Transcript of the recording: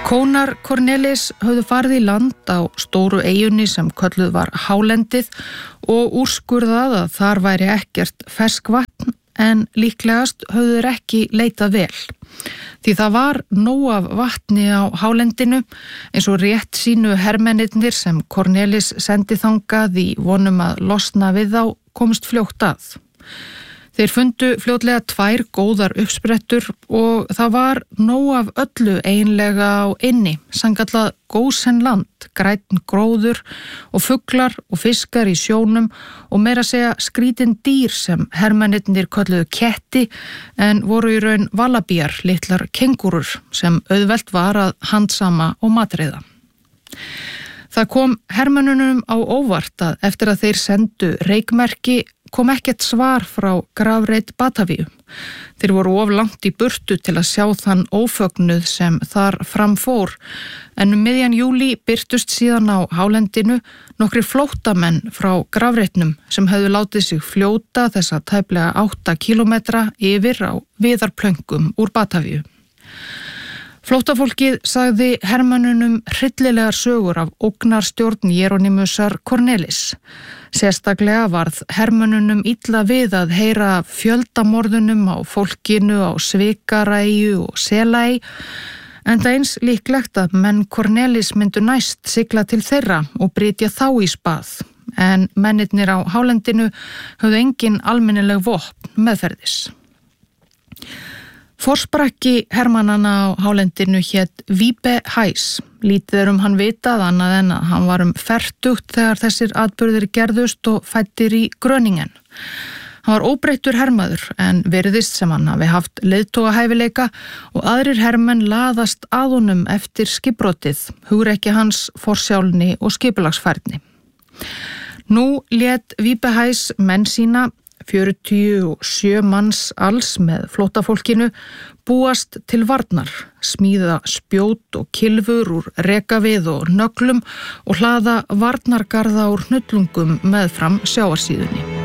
Kónar Cornelis höfðu farið í land á stóru eyjunni sem kölluð var Hálendið og úrskurðað að þar væri ekkert ferskvatn en líklegast höfðu þeir ekki leitað vel. Því það var nóg af vatni á hálendinu eins og rétt sínu hermennirnir sem Cornelis sendi þangað í vonum að losna við þá komst fljótt að. Þeir fundu fljótlega 2 góðar uppsprettur og það var nóg af öllu eiginlega á inni, sannkallað gósenland, grænn gróður og fuglar og fiskar í sjónum og meira að segja skrítin dýr sem hermennirnir kölluðu ketti en voru í raun valabíjar, litlar kengúrur sem auðvelt var að handsama og matreiða. Það kom hermönnunum á óvart að eftir að þeir sendu reykmerki kom ekkert svar frá grafreit Batavíu. Þeir voru of langt í burtu til að sjá þann ófögnuð sem þar framfór, en miðjan júlí birtust síðan á hálendinu nokkrir flóttamenn frá grafreitnum sem höfðu látið sig fljóta þessa tæplega 8 kílómetra yfir á viðarplöngum úr Batavíu. Flóttafólkið sagði hermönnunum hryllilegar sögur af ógnarstjórn Jeronimusar Cornelis. Sérstaklega varð hermönnunum illa við að heyra fjöldamorðunum á fólkinu á Svikaræju og Selaey, enda eins líklegt að menn Cornelis myndu næst sigla til þeirra og brytja þá í spað, en mennirnir á hálendinu höfðu engin almennileg vopn meðferðis. Forsprakki hermannanna á hálendinu hét Vibe Hæs. Lítið hann vitað annað en að hann var fertugt þegar þessir atburðir gerðust og fæddir í Gröningen. Hann var óbreyttur hermaður en virðist sem hann hafi haft leiðtogahæfileika og aðrir hermenn laðast að honum eftir skipbrotið, hugrekki hans, forsjálni og skipulagsfærni. Nú lét Vibe Hæs menn sína 47 manns alls með flóttafólkinu búast til varnar, smíða spjót og kylfur úr rekavið og nöglum og hlaða varnargarða úr hnullungum meðfram sjávarsíðunni.